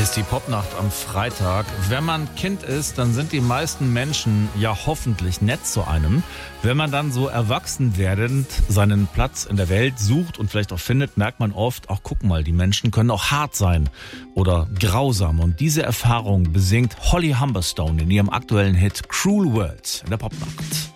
Ist die Popnacht am Freitag. Wenn man Kind ist, dann sind die meisten Menschen ja hoffentlich nett zu einem. Wenn man dann so erwachsen werdend seinen Platz in der Welt sucht und vielleicht auch findet, merkt man oft, ach guck mal, die Menschen können auch hart sein oder grausam. Und diese Erfahrung besingt Holly Humberstone in ihrem aktuellen Hit Cruel World in der Popnacht.